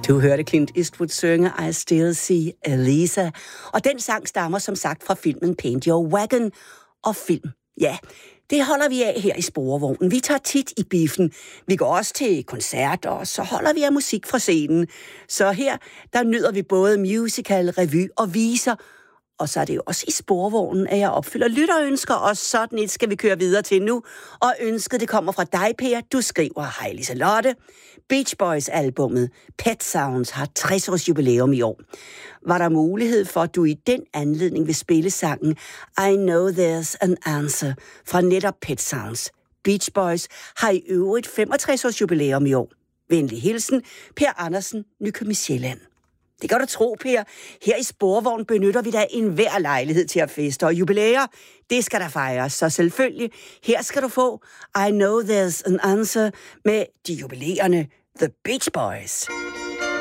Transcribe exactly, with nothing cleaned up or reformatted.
Du hørte Clint Eastwood synge I Still See Elisa, og den sang stammer som sagt fra filmen Paint Your Wagon. Og film, ja, det holder vi af her i Sporvognen. Vi tager tit i biffen. Vi går også til koncerter, og så holder vi af musik fra scenen. Så her, der nyder vi både musical, revy og viser. Og så er det jo også i Sporvognen, at jeg opfylder lytterønsker, og sådan et skal vi køre videre til nu. Og ønsket, det kommer fra dig, Per. Du skriver, hej Liselotte. Beach Boys-albummet Pet Sounds har tres års jubilæum i år. Var der mulighed for, at du i den anledning vil spille sangen I Know There's an Answer fra netop Pet Sounds? Beach Boys har i øvrigt femogtres års jubilæum i år. Venlig hilsen, Per Andersen, Nykøbing Sjælland. Det kan du tro, Per. Her i Sporvogn benytter vi da enhver lejlighed til at feste, og jubilæer, det skal der fejres. Så selvfølgelig, her skal du få I Know There's an Answer med de jubilerende The Beach Boys.